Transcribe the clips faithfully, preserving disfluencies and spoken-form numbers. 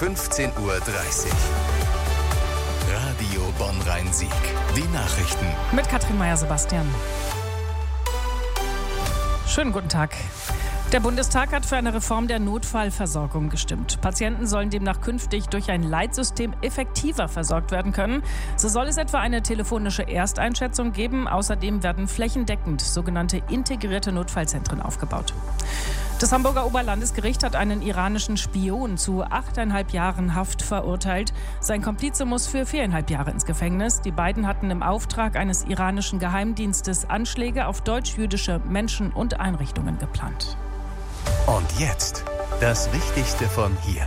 fünfzehn Uhr dreißig. Radio Bonn-Rhein-Sieg. Die Nachrichten. Mit Katrin Meyer-Sebastian. Schönen guten Tag. Der Bundestag hat für eine Reform der Notfallversorgung gestimmt. Patienten sollen demnach künftig durch ein Leitsystem effektiver versorgt werden können. So soll es etwa eine telefonische Ersteinschätzung geben. Außerdem werden flächendeckend sogenannte integrierte Notfallzentren aufgebaut. Das Hamburger Oberlandesgericht hat einen iranischen Spion zu achteinhalb Jahren Haft verurteilt. Sein Komplize muss für viereinhalb Jahre ins Gefängnis. Die beiden hatten im Auftrag eines iranischen Geheimdienstes Anschläge auf deutsch-jüdische Menschen und Einrichtungen geplant. Und jetzt das Wichtigste von hier.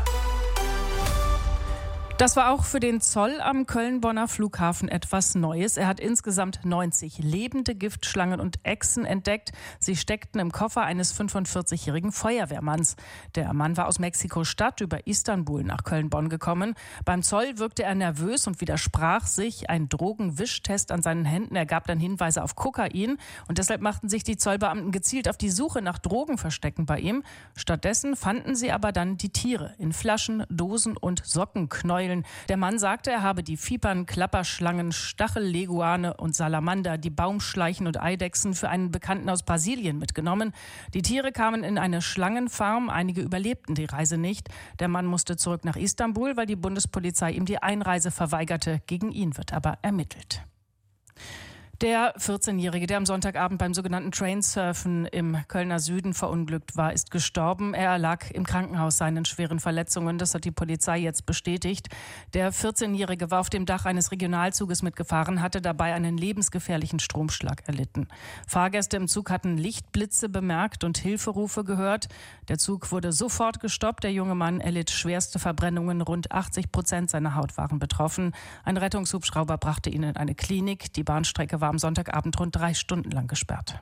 Das war auch für den Zoll am Köln-Bonner Flughafen etwas Neues. Er hat insgesamt neunzig lebende Giftschlangen und Echsen entdeckt. Sie steckten im Koffer eines fünfundvierzigjährigen Feuerwehrmanns. Der Mann war aus Mexiko-Stadt über Istanbul nach Köln-Bonn gekommen. Beim Zoll wirkte er nervös und widersprach sich. Ein Drogenwischtest an seinen Händen ergab dann Hinweise auf Kokain. Und deshalb machten sich die Zollbeamten gezielt auf die Suche nach Drogenverstecken bei ihm. Stattdessen fanden sie aber dann die Tiere in Flaschen, Dosen und Sockenknäueln. Der Mann sagte, er habe die Vipern, Klapperschlangen, Stachelleguane und Salamander, die Baumschleichen und Eidechsen für einen Bekannten aus Brasilien mitgenommen. Die Tiere kamen in eine Schlangenfarm, einige überlebten die Reise nicht. Der Mann musste zurück nach Istanbul, weil die Bundespolizei ihm die Einreise verweigerte. Gegen ihn wird aber ermittelt. Der vierzehnjährige, der am Sonntagabend beim sogenannten Trainsurfen im Kölner Süden verunglückt war, ist gestorben. Er lag im Krankenhaus seinen schweren Verletzungen. Das hat die Polizei jetzt bestätigt. Der vierzehnjährige war auf dem Dach eines Regionalzuges mitgefahren, hatte dabei einen lebensgefährlichen Stromschlag erlitten. Fahrgäste im Zug hatten Lichtblitze bemerkt und Hilferufe gehört. Der Zug wurde sofort gestoppt. Der junge Mann erlitt schwerste Verbrennungen. Rund achtzig Prozent seiner Haut waren betroffen. Ein Rettungshubschrauber brachte ihn in eine Klinik. Die Bahnstrecke war am Sonntagabend rund drei Stunden lang gesperrt.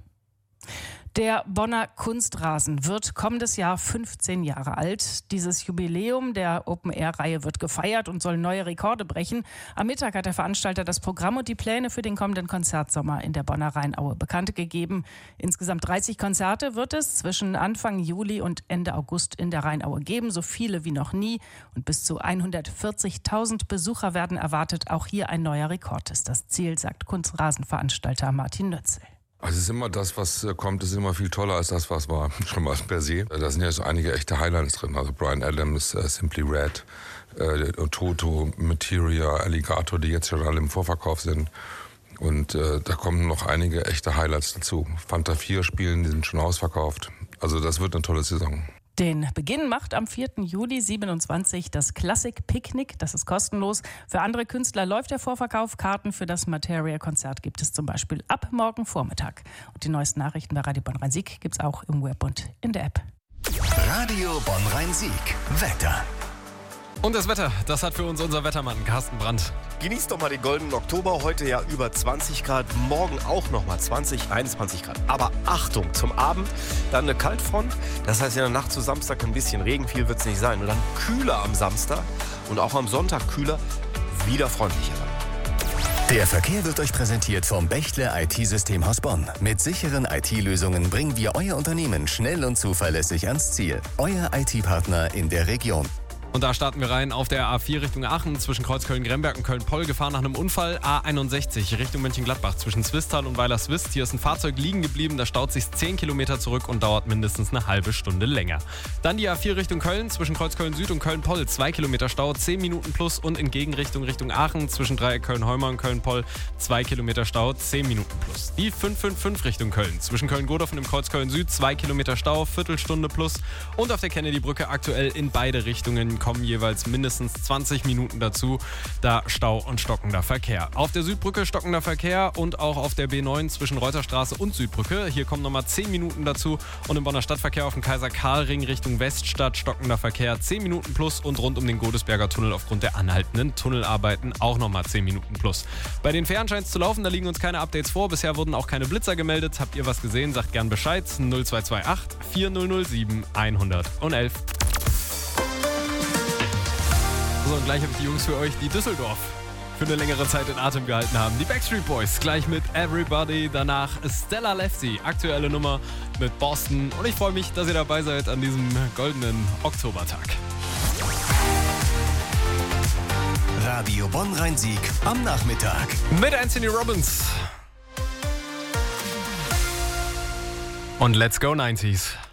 Der Bonner Kunstrasen wird kommendes Jahr fünfzehn Jahre alt. Dieses Jubiläum der Open-Air-Reihe wird gefeiert und soll neue Rekorde brechen. Am Mittag hat der Veranstalter das Programm und die Pläne für den kommenden Konzertsommer in der Bonner Rheinaue bekannt gegeben. Insgesamt dreißig Konzerte wird es zwischen Anfang Juli und Ende August in der Rheinaue geben, so viele wie noch nie. Und bis zu hundertvierzigtausend Besucher werden erwartet. Auch hier ein neuer Rekord ist das Ziel, sagt Kunstrasenveranstalter Martin Nötzel. Also es ist immer das, was kommt, ist immer viel toller als das, was war, schon mal per se. Da sind ja so einige echte Highlights drin, also Bryan Adams, uh, Simply Red, uh, Toto, Materia, Alligator, die jetzt schon alle im Vorverkauf sind. Und uh, da kommen noch einige echte Highlights dazu. Fanta vier spielen, die sind schon ausverkauft. Also das wird eine tolle Saison. Den Beginn macht am vierten Juli siebenundzwanzig das Classic Picnic. Das ist kostenlos. Für andere Künstler läuft der Vorverkauf. Karten für das Materia-Konzert gibt es zum Beispiel ab morgen Vormittag. Und die neuesten Nachrichten bei Radio Bonn-Rhein-Sieg gibt es auch im Web und in der App. Radio Bonn-Rhein-Sieg. Wetter. Und das Wetter, das hat für uns unser Wettermann Carsten Brandt. Genießt doch mal den goldenen Oktober. Heute ja über zwanzig Grad, morgen auch nochmal zwanzig, einundzwanzig Grad. Aber Achtung, zum Abend dann eine Kaltfront. Das heißt, in der Nacht zu Samstag ein bisschen Regen, viel wird es nicht sein. Und dann kühler am Samstag und auch am Sonntag kühler, wieder freundlicher dann. Der Verkehr wird euch präsentiert vom Bechtle I T-Systemhaus Bonn. Mit sicheren I T-Lösungen bringen wir euer Unternehmen schnell und zuverlässig ans Ziel. Euer I T-Partner in der Region. Und da starten wir rein auf der A vier Richtung Aachen, zwischen Kreuzköln-Gremberg und Köln-Poll, gefahren nach einem Unfall. A einundsechzig Richtung Mönchengladbach, zwischen Zwistal und Weiler-Swist. Hier ist ein Fahrzeug liegen geblieben, da staut sich zehn Kilometer zurück und dauert mindestens eine halbe Stunde länger. Dann die A vier Richtung Köln, zwischen Kreuzköln-Süd und Köln-Poll, zwei Kilometer Stau, zehn Minuten plus. Und in Gegenrichtung Richtung Aachen, zwischen Dreieck Köln-Heumer und Köln-Poll, zwei Kilometer Stau, zehn Minuten plus. Die fünf fünf fünf Richtung Köln, zwischen Köln-Godorf und dem Kreuz Köln-Süd, zwei Kilometer Stau, Viertelstunde plus. Und auf der Kennedy-Brücke aktuell in beide Richtungen kommen jeweils mindestens mindestens zwanzig Minuten dazu. Da Stau und stockender Verkehr. Auf der Südbrücke stockender Verkehr und auch auf der B neun zwischen Reuterstraße und Südbrücke. Hier kommen nochmal zehn Minuten dazu. Und im Bonner Stadtverkehr auf dem Kaiser-Karl-Ring Richtung Weststadt stockender Verkehr zehn Minuten plus. Und rund um den Godesberger Tunnel aufgrund der anhaltenden Tunnelarbeiten auch nochmal zehn Minuten plus. Bei den Fähren scheint es zu laufen, da liegen uns keine Updates vor. Bisher wurden auch keine Blitzer gemeldet. Habt ihr was gesehen? Sagt gern Bescheid. null zwei zwei acht vier null null sieben eins null eins. So, und gleich habe ich die Jungs für euch, die Düsseldorf für eine längere Zeit in Atem gehalten haben. Die Backstreet Boys, gleich mit Everybody. Danach Stella Lefty, aktuelle Nummer mit Boston. Und ich freue mich, dass ihr dabei seid an diesem goldenen Oktobertag. Radio Bonn-Rhein-Sieg am Nachmittag. Mit Anthony Robbins. Und Let's Go neunziger.